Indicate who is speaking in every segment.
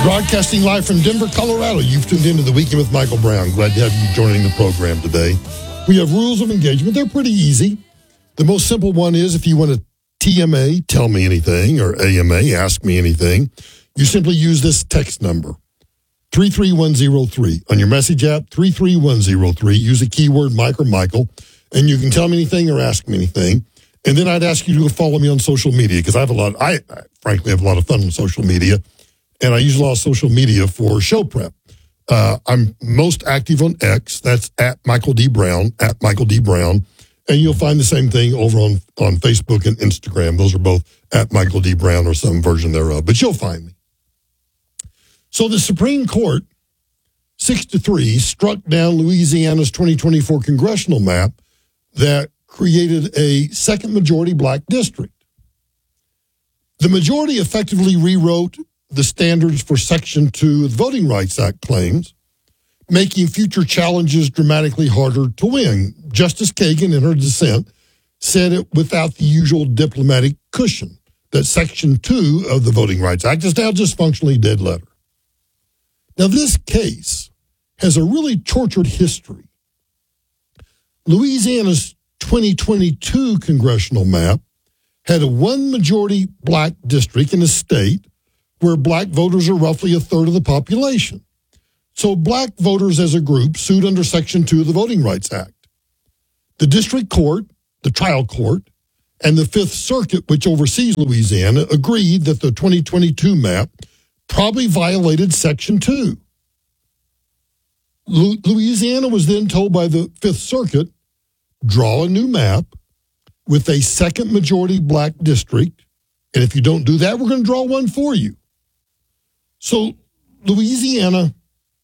Speaker 1: Broadcasting live from Denver, Colorado. You've tuned into The Weekend with Michael Brown. Glad to have you joining the program today. We have rules of engagement. They're pretty easy. The most simple one is if you want to TMA, tell me anything, or AMA, ask me anything, you simply use this text number, 33103. On your message app, 33103. Use the keyword Mike or Michael, and you can tell me anything or ask me anything. And then I'd ask you to follow me on social media because I frankly have a lot of fun on social media. And I use a lot of social media for show prep. I'm most active on X. That's at Michael D. Brown, at Michael D. Brown. And you'll find the same thing over on Facebook and Instagram. Those are both at Michael D. Brown or some version thereof. But you'll find me. So the Supreme Court, 6-3, struck down Louisiana's 2024 congressional map that created a second majority black district. The majority effectively rewrote the standards for Section 2 of the Voting Rights Act claims, making future challenges dramatically harder to win. Justice Kagan, in her dissent, said it without the usual diplomatic cushion that Section 2 of the Voting Rights Act is now just functionally dead letter. Now, this case has a really tortured history. Louisiana's 2022 congressional map had a one-majority black district in a state where black voters are roughly a third of the population. So black voters as a group sued under Section 2 of the Voting Rights Act. The district court, the trial court, and the Fifth Circuit, which oversees Louisiana, agreed that the 2022 map probably violated Section 2. Louisiana was then told by the Fifth Circuit, draw a new map with a second majority black district, and if you don't do that, we're going to draw one for you. So Louisiana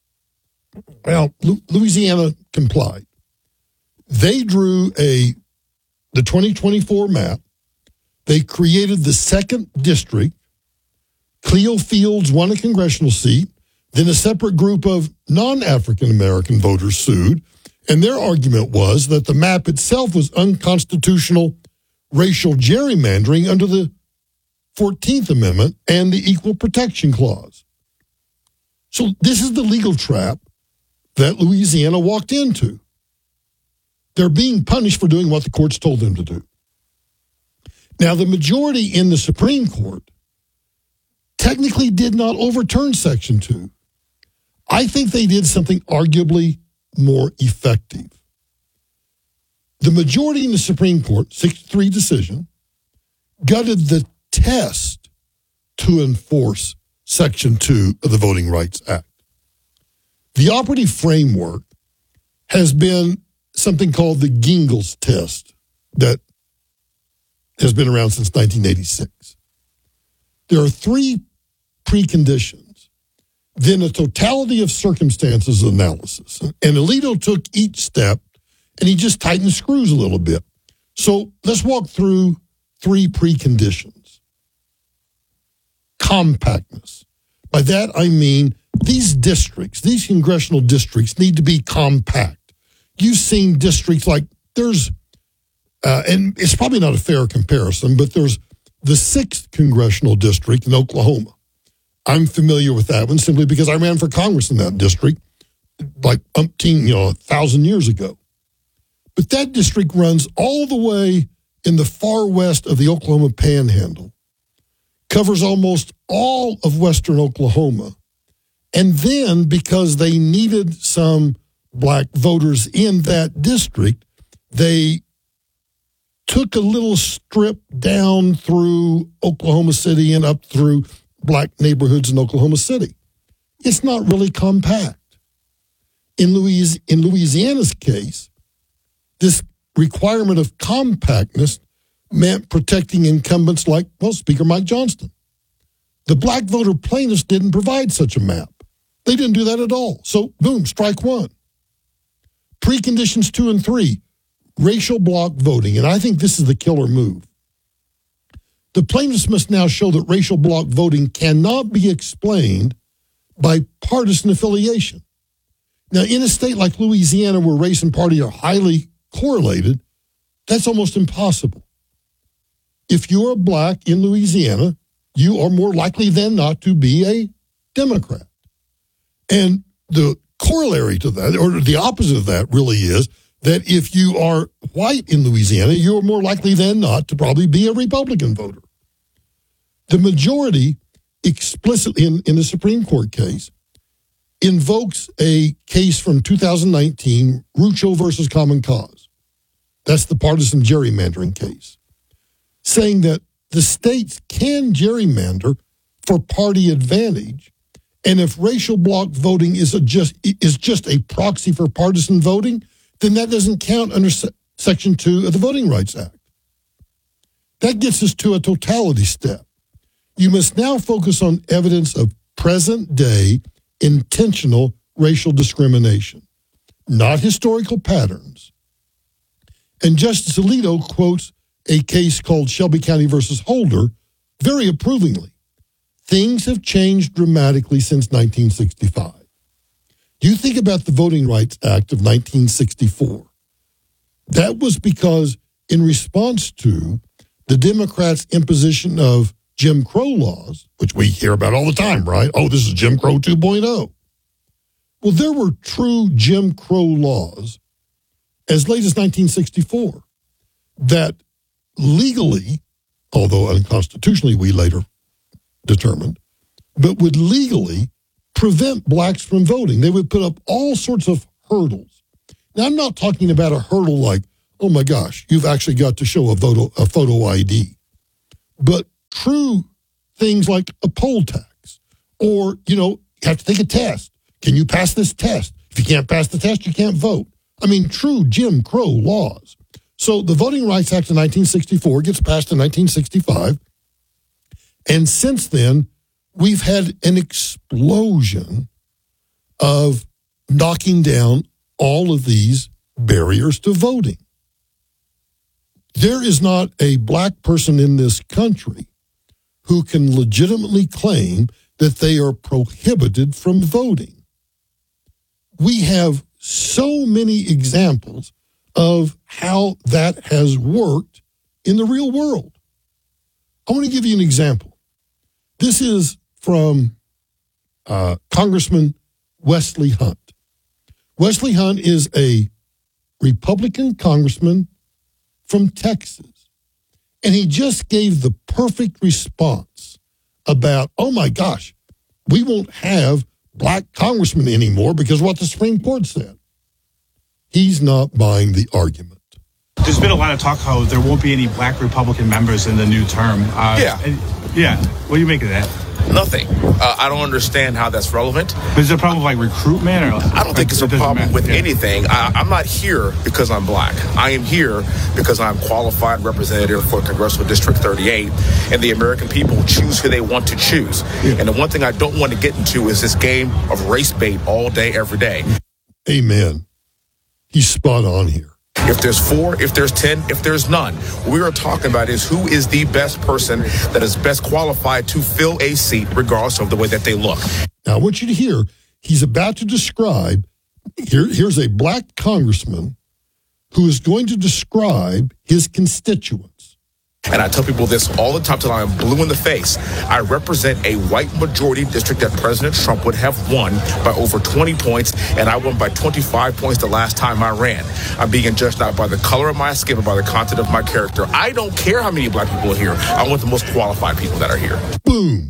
Speaker 1: complied. They drew the 2024 map. They created the second district. Cleo Fields won a congressional seat. Then a separate group of non-African American voters sued, and their argument was that the map itself was unconstitutional racial gerrymandering under the 14th Amendment and the Equal Protection Clause. So this is the legal trap that Louisiana walked into. They're being punished for doing what the courts told them to do. Now, the majority in the Supreme Court technically did not overturn Section 2. I think they did something arguably more effective. The majority in the Supreme Court, 6-3 decision, gutted the test to enforce Section 2 of the Voting Rights Act. The operative framework has been something called the Gingell's test that has been around since 1986. There are three preconditions, then a totality of circumstances analysis. And Alito took each step and he just tightened the screws a little bit. So let's walk through three preconditions. Compactness. By that I mean these districts, these congressional districts need to be compact. You've seen districts like there's, and it's probably not a fair comparison, but there's the 6th congressional district in Oklahoma. I'm familiar with that one simply because I ran for Congress in that district like 1,000 years ago. But that district runs all the way in the far west of the Oklahoma Panhandle, covers almost all of western Oklahoma. And then, because they needed some black voters in that district, they took a little strip down through Oklahoma City and up through black neighborhoods in Oklahoma City. It's not really compact. In Louisiana's case, this requirement of compactness meant protecting incumbents like, Speaker Mike Johnston. The black voter plaintiffs didn't provide such a map. They didn't do that at all. So, boom, strike one. Preconditions 2 and 3, racial block voting. And I think this is the killer move. The plaintiffs must now show that racial block voting cannot be explained by partisan affiliation. Now, in a state like Louisiana, where race and party are highly correlated, that's almost impossible. If you're black in Louisiana, you are more likely than not to be a Democrat. And the corollary to that, or the opposite of that, really is that if you are white in Louisiana, you're more likely than not to probably be a Republican voter. The majority explicitly, in the Supreme Court case, invokes a case from 2019, Rucho versus Common Cause. That's the partisan gerrymandering case, saying that the states can gerrymander for party advantage, and if racial bloc voting is just a proxy for partisan voting, then that doesn't count under Section 2 of the Voting Rights Act. That gets us to a totality step. You must now focus on evidence of present-day intentional racial discrimination, not historical patterns. And Justice Alito quotes a case called Shelby County versus Holder very approvingly. Things have changed dramatically since 1965. You think about the Voting Rights Act of 1964. That was because in response to the Democrats' imposition of Jim Crow laws, which we hear about all the time, right? Oh, this is Jim Crow 2.0. Well, there were true Jim Crow laws as late as 1964 that legally, although unconstitutionally we later determined, but would legally prevent blacks from voting. They would put up all sorts of hurdles. Now, I'm not talking about a hurdle like, oh my gosh, you've actually got to show a photo ID. But true things like a poll tax, or, you have to take a test. Can you pass this test? If you can't pass the test, you can't vote. I mean, true Jim Crow laws. So the Voting Rights Act of 1964 gets passed in 1965. And since then, we've had an explosion of knocking down all of these barriers to voting. There is not a black person in this country who can legitimately claim that they are prohibited from voting. We have so many examples of how that has worked in the real world. I want to give you an example. This is from Congressman Wesley Hunt. Wesley Hunt is a Republican congressman from Texas, and he just gave the perfect response about, oh my gosh, we won't have black congressmen anymore because of what the Supreme Court said. He's not buying the argument.
Speaker 2: There's been a lot of talk how there won't be any black Republican members in the new term. What do you make of that?
Speaker 3: Nothing. I don't understand how that's relevant.
Speaker 2: Is there a problem with recruitment? Or
Speaker 3: I don't think it's a problem with anything. I'm not here because I'm black. I am here because I'm qualified representative for Congressional District 38, and the American people choose who they want to choose. Yeah. And the one thing I don't want to get into is this game of race bait all day, every day.
Speaker 1: Amen. He's spot on here.
Speaker 3: If there's 4, if there's 10, if there's none, what we are talking about is who is the best person that is best qualified to fill a seat regardless of the way that they look.
Speaker 1: Now, I want you to hear, he's about to describe, here's a black congressman who is going to describe his constituents.
Speaker 3: And I tell people this all the time till I am blue in the face. I represent a white majority district that President Trump would have won by over 20 points, and I won by 25 points the last time I ran. I'm being judged not by the color of my skin, but by the content of my character. I don't care how many black people are here. I want the most qualified people that are here.
Speaker 1: Boom.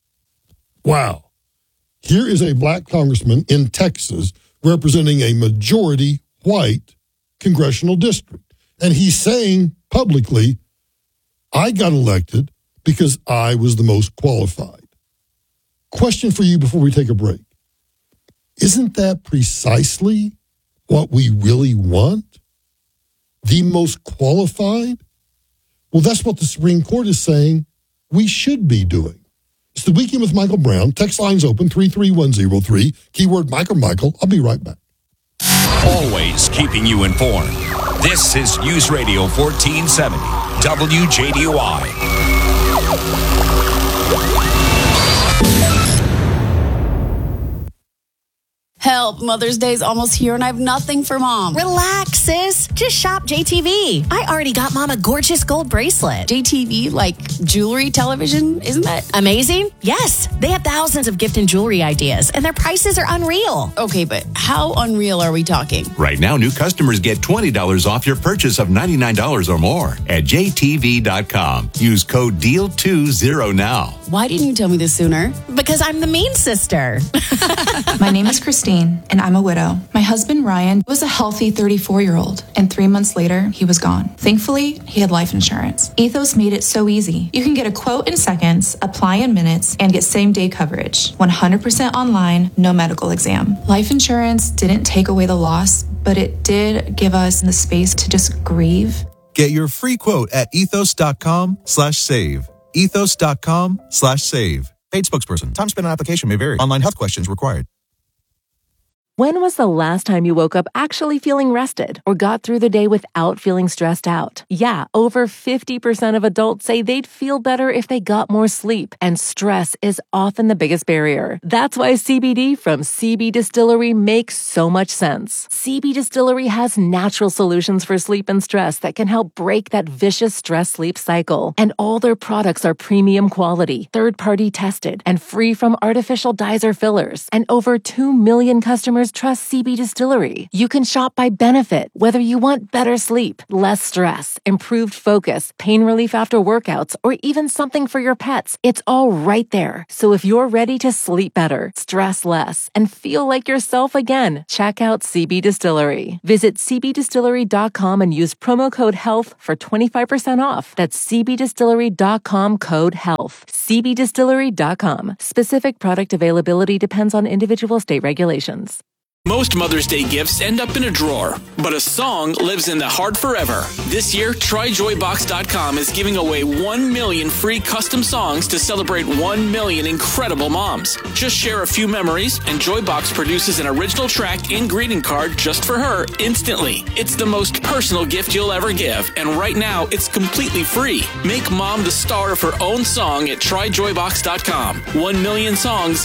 Speaker 1: Wow. Here is a black congressman in Texas representing a majority white congressional district. And he's saying publicly, I got elected because I was the most qualified. Question for you before we take a break. Isn't that precisely what we really want? The most qualified? Well, that's what the Supreme Court is saying we should be doing. It's the Weekend with Michael Brown. Text lines open 33103. Keyword Mike or Michael. I'll be right back.
Speaker 4: Always keeping you informed. This is News Radio 1470, WJDY.
Speaker 5: Hell help. Mother's Day's almost here and I have nothing for Mom.
Speaker 6: Relax, sis. Just shop JTV. I already got Mom a gorgeous gold bracelet.
Speaker 5: JTV, like jewelry, television, isn't that
Speaker 6: amazing? Yes. They have thousands of gift and jewelry ideas, and their prices are unreal.
Speaker 5: Okay, but how unreal are we talking?
Speaker 7: Right now, new customers get $20 off your purchase of $99 or more at JTV.com. Use code DEAL20 now.
Speaker 5: Why didn't you tell me this sooner?
Speaker 6: Because I'm the mean sister.
Speaker 8: My name is Christine, and I'm a widow. My husband, Ryan, was a healthy 34-year-old, and 3 months later, he was gone. Thankfully, he had life insurance. Ethos made it so easy. You can get a quote in seconds, apply in minutes, and get same-day coverage. 100% online, no medical exam. Life insurance didn't take away the loss, but it did give us the space to just grieve.
Speaker 9: Get your free quote at ethos.com/save. Ethos.com/save. Paid spokesperson. Time spent on application may vary. Online health questions required.
Speaker 10: When was the last time you woke up actually feeling rested or got through the day without feeling stressed out? Yeah, over 50% of adults say they'd feel better if they got more sleep, and stress is often the biggest barrier. That's why CBD from CB Distillery makes so much sense. CB Distillery has natural solutions for sleep and stress that can help break that vicious stress-sleep cycle. And all their products are premium quality, third-party tested, and free from artificial dyes or fillers. And over 2 million customers trust CB Distillery. You can shop by benefit, whether you want better sleep, less stress, improved focus, pain relief after workouts, or even something for your pets. It's all right there. So if you're ready to sleep better, stress less, and feel like yourself again, check out CB Distillery. Visit cbdistillery.com and use promo code HEALTH for 25% off. That's cbdistillery.com, code HEALTH. cbdistillery.com. Specific product availability depends on individual state regulations.
Speaker 11: Most Mother's Day gifts end up in a drawer, but a song lives in the heart forever. This year, TryJoyBox.com is giving away 1 million free custom songs to celebrate 1 million incredible moms. Just share a few memories, and Joybox produces an original track and greeting card just for her instantly. It's the most personal gift you'll ever give, and right now, it's completely free. Make mom the star of her own song at TryJoyBox.com. 1 million songs,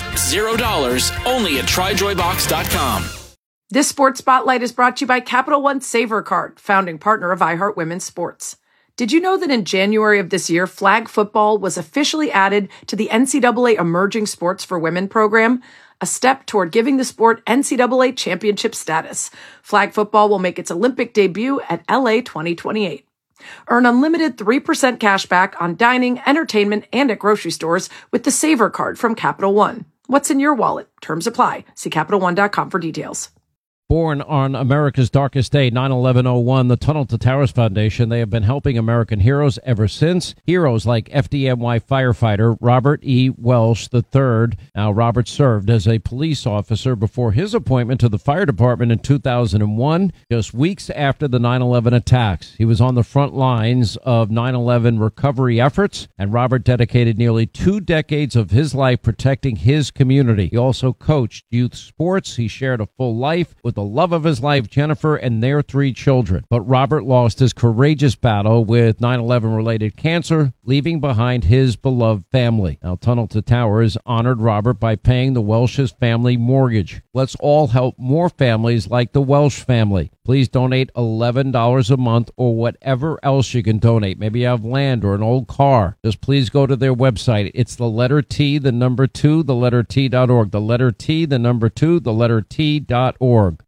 Speaker 11: $0, only at TryJoyBox.com.
Speaker 12: This Sports Spotlight is brought to you by Capital One Savor Card, founding partner of iHeart Women's Sports. Did you know that in January of this year, flag football was officially added to the NCAA Emerging Sports for Women program, a step toward giving the sport NCAA championship status? Flag football will make its Olympic debut at LA 2028. Earn unlimited 3% cash back on dining, entertainment, and at grocery stores with the Savor Card from Capital One. What's in your wallet? Terms apply. See CapitalOne.com for details.
Speaker 13: Born on America's darkest day, 9/11/01, the Tunnel to Towers Foundation, they have been helping American heroes ever since. Heroes like FDNY firefighter Robert E. Welsh III. Now, Robert served as a police officer before his appointment to the fire department in 2001, just weeks after the 9/11 attacks. He was on the front lines of 9/11 recovery efforts, and Robert dedicated nearly 2 decades of his life protecting his community. He also coached youth sports. He shared a full life with the love of his life, Jennifer, and their 3 children. But Robert lost his courageous battle with 9/11-related cancer, leaving behind his beloved family. Now, Tunnel to Towers honored Robert by paying the Welsh's family mortgage. Let's all help more families like the Welsh family. Please donate $11 a month or whatever else you can donate. Maybe you have land or an old car. Just please go to their website. It's the letter T, the number 2, the letter T.org. The letter T, the number 2, the letter T.org.